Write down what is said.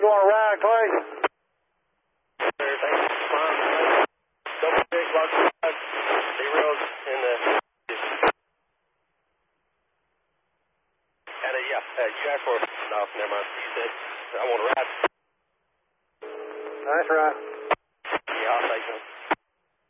You want to ride, Clay? Thanks. Double big lock 0 in the. And you asked for. No, never mind. You said I want to ride. Nice ride. Yeah, I'll take it.